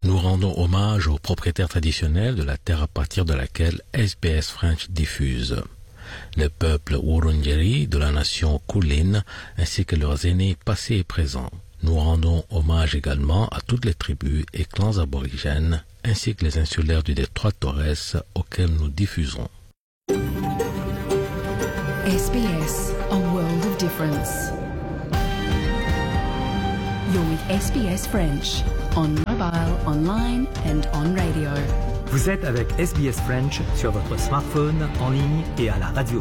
Nous rendons hommage aux propriétaires traditionnels de la terre à partir de laquelle SBS French diffuse. Le peuple Wurundjeri de la nation Kulin ainsi que leurs aînés passés et présents. Nous rendons hommage également à toutes les tribus et clans aborigènes ainsi que les insulaires du détroit de Torres auxquels nous diffusons. SBS, a world of difference. You're with SBS French, on mobile, online and on radio. Vous êtes avec SBS French sur votre smartphone, en ligne et à la radio.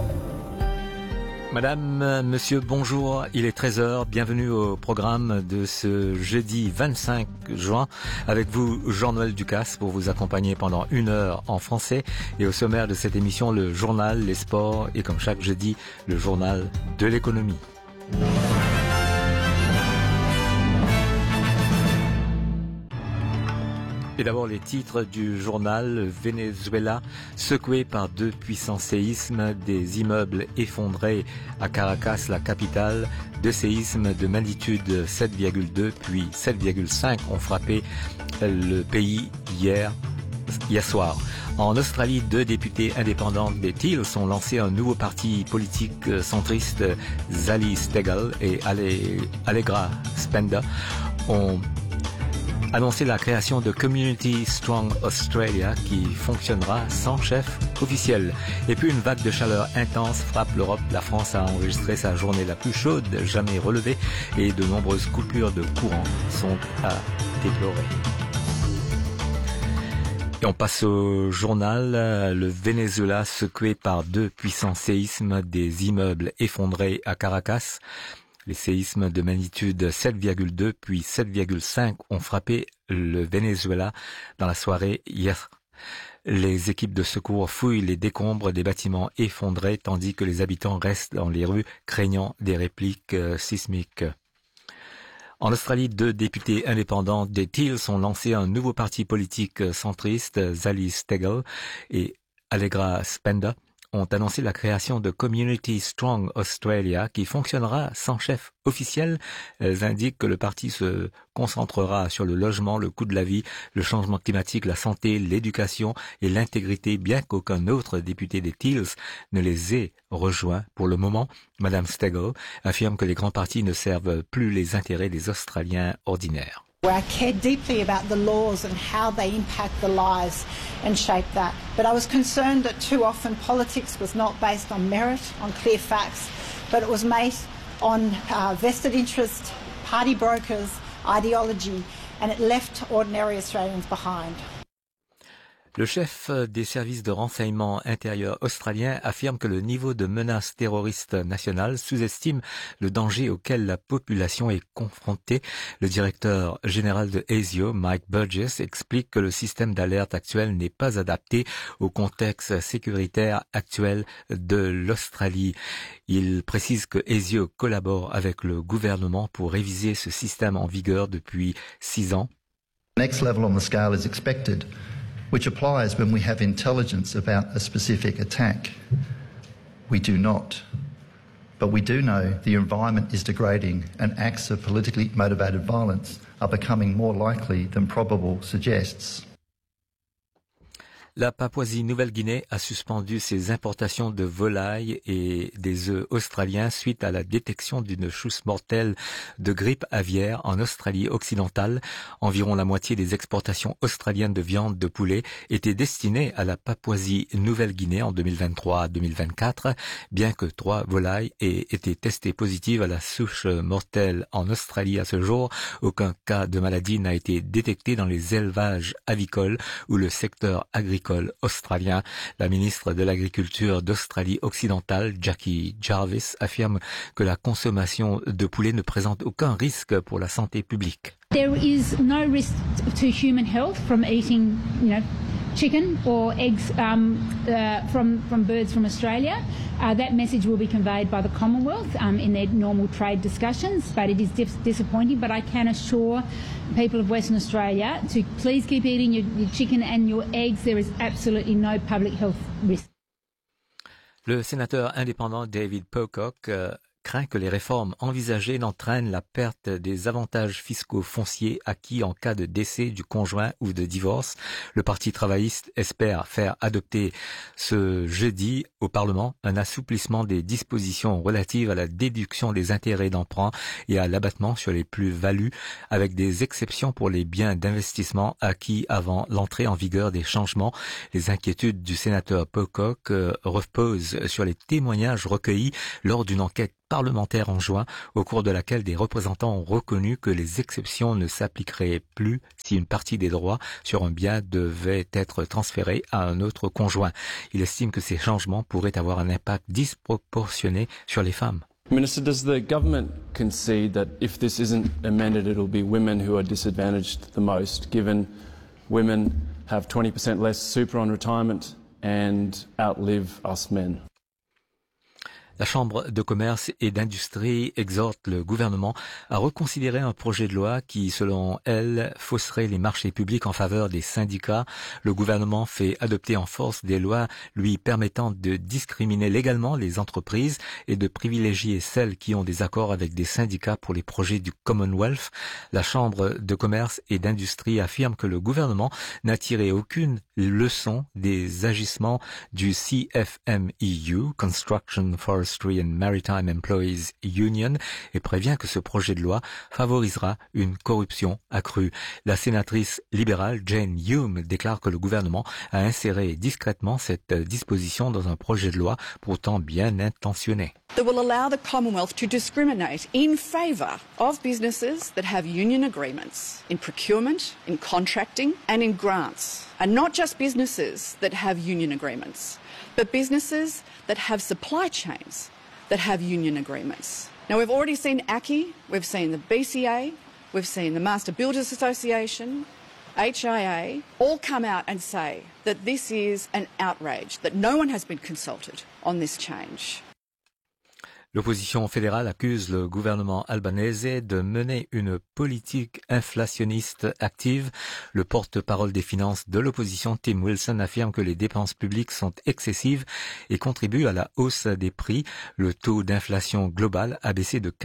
Madame, monsieur, bonjour, il est 13h, bienvenue au programme de ce jeudi 25 juin. Avec vous, Jean-Noël Ducasse, pour vous accompagner pendant 1 heure en français. Et au sommaire de cette émission, le journal, les sports et comme chaque jeudi, le journal de l'économie. Et d'abord les titres du journal. Venezuela, secoué par 2 puissants séismes, des immeubles effondrés à Caracas, la capitale. 2 séismes de magnitude 7,2 puis 7,5 ont frappé le pays hier soir. En Australie, 2 députés indépendants des Teals ont lancé un nouveau parti politique centriste. Zali Steggall et Allegra Spender ont annoncé la création de Community Strong Australia qui fonctionnera sans chef officiel. Et puis une vague de chaleur intense frappe l'Europe. La France a enregistré sa journée la plus chaude jamais relevée et de nombreuses coupures de courant sont à déplorer. Et on passe au journal. Le Venezuela secoué par 2 puissants séismes, des immeubles effondrés à Caracas. Les séismes de magnitude 7,2 puis 7,5 ont frappé le Venezuela dans la soirée hier. Les équipes de secours fouillent les décombres des bâtiments effondrés tandis que les habitants restent dans les rues craignant des répliques sismiques. En Australie, 2 députés indépendants des Teals ont lancé un nouveau parti politique centriste. Zali Steggall et Allegra Spender ont annoncé la création de Community Strong Australia qui fonctionnera sans chef officiel. Elles indiquent que le parti se concentrera sur le logement, le coût de la vie, le changement climatique, la santé, l'éducation et l'intégrité, bien qu'aucun autre député des Teals ne les ait rejoints pour le moment. Madame Steggall affirme que les grands partis ne servent plus les intérêts des Australiens ordinaires. I care deeply about the laws and how they impact the lives and shape that. But I was concerned that too often politics was not based on merit, on clear facts, but it was based on vested interest, party brokers, ideology, and it left ordinary Australians behind. Le chef des services de renseignement intérieur australien affirme que le niveau de menace terroriste nationale sous-estime le danger auquel la population est confrontée. Le directeur général de ASIO, Mike Burgess, explique que le système d'alerte actuel n'est pas adapté au contexte sécuritaire actuel de l'Australie. Il précise que ASIO collabore avec le gouvernement pour réviser ce système en vigueur depuis 6 ans. Next level on the scale is expected, which applies when we have intelligence about a specific attack. We do not. But we do know the environment is degrading and acts of politically motivated violence are becoming more likely than probable suggests. La Papouasie-Nouvelle-Guinée a suspendu ses importations de volailles et des œufs australiens suite à la détection d'une chousse mortelle de grippe aviaire en Australie occidentale. Environ la moitié des exportations australiennes de viande de poulet étaient destinées à la Papouasie-Nouvelle-Guinée en 2023-2024, bien que 3 volailles aient été testées positives à la souche mortelle en Australie à ce jour. Aucun cas de maladie n'a été détecté dans les élevages avicoles ou le secteur agricole australien. La ministre de l'Agriculture d'Australie occidentale, Jackie Jarvis, affirme que la consommation de poulet ne présente aucun risque pour la santé publique. There is no risk to human health from eating, chicken or eggs from birds from Australia. That message will be conveyed by the Commonwealth in their normal trade discussions, but it is disappointing. But I can assure people of Western Australia to please keep eating your chicken and your eggs. There is absolutely no public health risk. Le sénateur indépendant David Pocock craint que les réformes envisagées n'entraînent la perte des avantages fiscaux fonciers acquis en cas de décès du conjoint ou de divorce. Le Parti travailliste espère faire adopter ce jeudi au Parlement un assouplissement des dispositions relatives à la déduction des intérêts d'emprunt et à l'abattement sur les plus-values, avec des exceptions pour les biens d'investissement acquis avant l'entrée en vigueur des changements. Les inquiétudes du sénateur Pocock reposent sur les témoignages recueillis lors d'une enquête parlementaire en juin, au cours de laquelle des représentants ont reconnu que les exceptions ne s'appliqueraient plus si une partie des droits sur un bien devait être transférée à un autre conjoint. Il estime que ces changements pourraient avoir un impact disproportionné sur les femmes. Minister, does the government concede that if this isn't amended, it will be women who are disadvantaged the most, given women have 20% less super on retirement and outlive us men? La Chambre de commerce et d'industrie exhorte le gouvernement à reconsidérer un projet de loi qui, selon elle, fausserait les marchés publics en faveur des syndicats. Le gouvernement fait adopter en force des lois lui permettant de discriminer légalement les entreprises et de privilégier celles qui ont des accords avec des syndicats pour les projets du Commonwealth. La Chambre de commerce et d'industrie affirme que le gouvernement n'a tiré aucune leçon des agissements du CFMEU, Construction, Forestry and Maritime Employees Union, et prévient que ce projet de loi favorisera une corruption accrue. La sénatrice libérale Jane Hume déclare que le gouvernement a inséré discrètement cette disposition dans un projet de loi pourtant bien intentionné. That will allow the Commonwealth to discriminate in favour of businesses that have union agreements in procurement, in contracting and in grants. And not just businesses that have union agreements, but businesses that have supply chains that have union agreements. Now, we've already seen ACCI, we've seen the BCA, we've seen the Master Builders Association, HIA, all come out and say that this is an outrage, that no one has been consulted on this change. L'opposition fédérale accuse le gouvernement albanais de mener une politique inflationniste active. Le porte-parole des finances de l'opposition, Tim Wilson, affirme que les dépenses publiques sont excessives et contribuent à la hausse des prix. Le taux d'inflation global a baissé de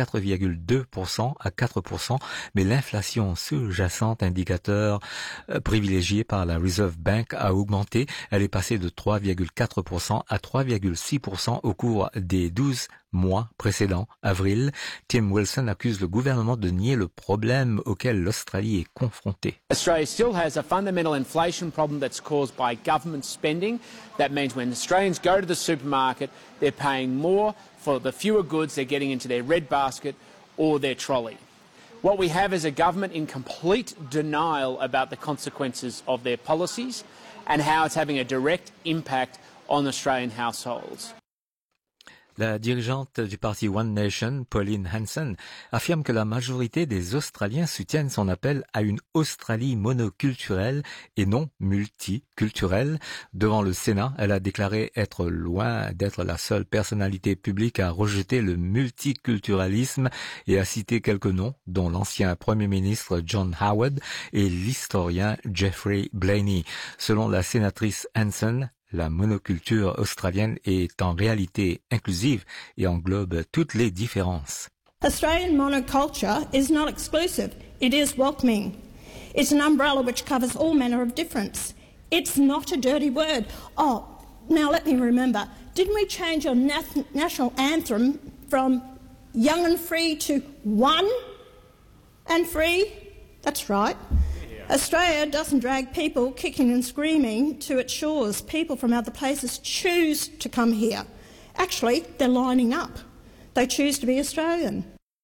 4,2% à 4%, mais l'inflation sous-jacente, indicateur privilégié par la Reserve Bank, a augmenté. Elle est passée de 3,4% à 3,6% au cours des 12 mois précédents, avril. Tim Wilson accuse le gouvernement de nier le problème auquel l'Australie est confrontée. Australia still has a fundamental inflation problem that's caused by government spending. That means when Australians go to the supermarket, they're paying more for the fewer goods they're getting into their red basket or their trolley. What we have is a government in complete denial about the consequences of their policies and how it's having a direct impact on Australian households. La dirigeante du parti One Nation, Pauline Hanson, affirme que la majorité des Australiens soutiennent son appel à une Australie monoculturelle et non multiculturelle. Devant le Sénat, elle a déclaré être loin d'être la seule personnalité publique à rejeter le multiculturalisme et a cité quelques noms, dont l'ancien Premier ministre John Howard et l'historien Geoffrey Blaney. Selon la sénatrice Hanson, la monoculture australienne est en réalité inclusive et englobe toutes les différences. Australian monoculture is not exclusive. It is welcoming. It's an umbrella which covers all manner of difference. It's not a dirty word. Oh, now let me remember. Didn't we change our national anthem from young and free to one and free? That's right. Australia doesn't drag people kicking and screaming to its shores. People from other places choose to come here. Actually, they're lining up. They choose to be Australian.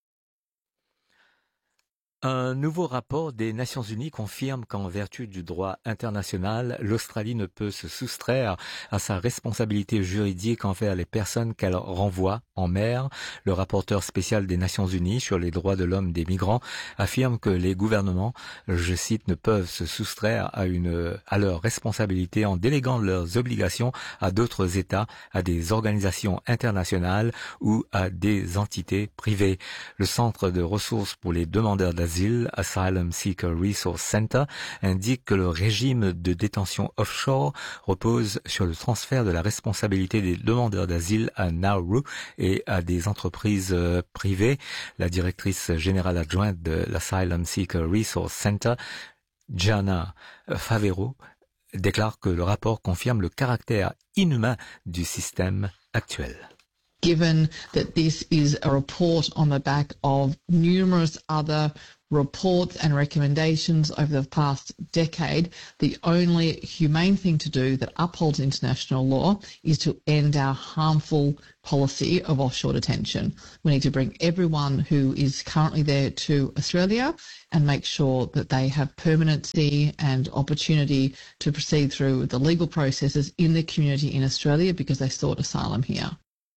Un nouveau rapport des Nations Unies confirme qu'en vertu du droit international, l'Australie ne peut se soustraire à sa responsabilité juridique envers les personnes qu'elle renvoie en mer. Le rapporteur spécial des Nations Unies sur les droits de l'homme des migrants affirme que les gouvernements, je cite, ne peuvent se soustraire à leur responsabilité en déléguant leurs obligations à d'autres États, à des organisations internationales ou à des entités privées. Le Centre de ressources pour les demandeurs d'asile d'asile, Asylum Seeker Resource Center, indique que le régime de détention offshore repose sur le transfert de la responsabilité des demandeurs d'asile à Nauru et à des entreprises privées. La directrice générale adjointe de l'Asylum Seeker Resource Center, Gianna Favero, déclare que le rapport confirme le caractère inhumain du système actuel. Given that this is a report on the back of numerous other reports and recommendations over the past decade, the only humane thing to do that upholds international law is to end our harmful policy of offshore detention. We need to bring everyone who is currently there to Australia and make sure that they have permanency and opportunity to proceed through the legal processes in the community in Australia because they sought asylum here.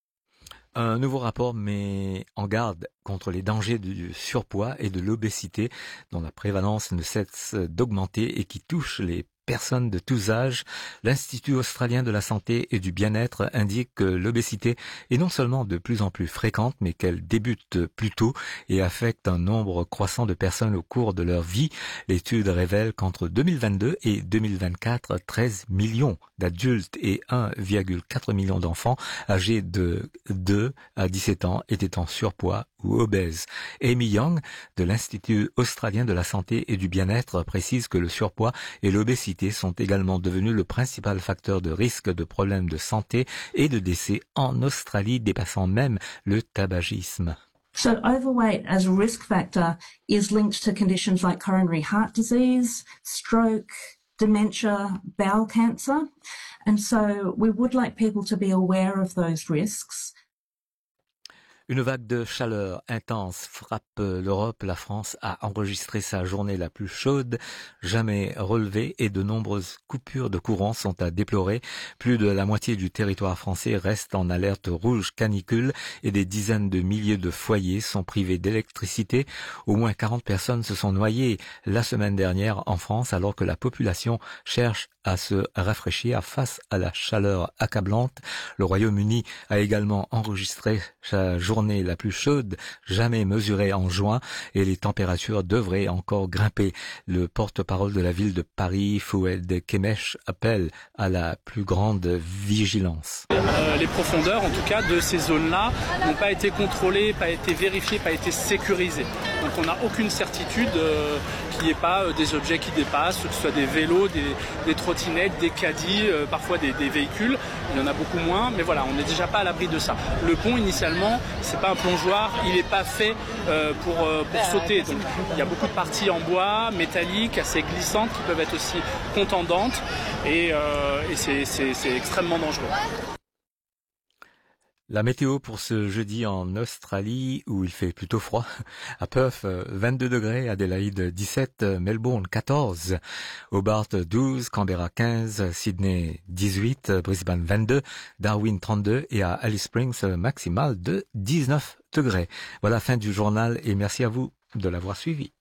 Un nouveau rapport met en garde contre les dangers du surpoids et de l'obésité dont la prévalence ne cesse d'augmenter et qui touche les personnes de tous âges. L'Institut australien de la santé et du bien-être indique que l'obésité est non seulement de plus en plus fréquente, mais qu'elle débute plus tôt et affecte un nombre croissant de personnes au cours de leur vie. L'étude révèle qu'entre 2022 et 2024, 13 millions d'adultes et 1,4 million d'enfants âgés de 2 à 17 ans étaient en surpoids ou obèses. Amy Young, de l'Institut australien de la santé et du bien-être, précise que le surpoids et l'obésité sont également devenus le principal facteur de risque de problèmes de santé et de décès en Australie, dépassant même le tabagisme. So overweight as a risk factor is linked to conditions like coronary heart disease, stroke, dementia, bowel cancer. And so we would like people to be aware of those risks. Une vague de chaleur intense frappe l'Europe. La France a enregistré sa journée la plus chaude jamais relevée et de nombreuses coupures de courant sont à déplorer. Plus de la moitié du territoire français reste en alerte rouge canicule et des dizaines de milliers de foyers sont privés d'électricité. Au moins 40 personnes se sont noyées la semaine dernière en France alors que la population cherche à se rafraîchir face à la chaleur accablante. Le Royaume-Uni a également enregistré sa journée la plus chaude jamais mesurée en juin et les températures devraient encore grimper. Le porte-parole de la ville de Paris, Fouad Kemesh, appelle à la plus grande vigilance. Les profondeurs, en tout cas, de ces zones-là n'ont pas été contrôlées, pas été vérifiées, pas été sécurisées. Donc on n'a aucune certitude qu'il n'y ait pas des objets qui dépassent, que ce soit des vélos, des trottinettes, des caddies, parfois des véhicules. Il y en a beaucoup moins, mais voilà, on n'est déjà pas à l'abri de ça. Le pont, initialement, c'est pas un plongeoir, il n'est pas fait pour sauter. Donc il y a beaucoup de parties en bois, métalliques, assez glissantes, qui peuvent être aussi contendantes, et c'est extrêmement dangereux. La météo pour ce jeudi en Australie où il fait plutôt froid. À Perth, 22 degrés, Adélaïde 17, Melbourne 14, Hobart 12, Canberra 15, Sydney 18, Brisbane 22, Darwin 32 et à Alice Springs, maximal de 19 degrés. Voilà, fin du journal et merci à vous de l'avoir suivi.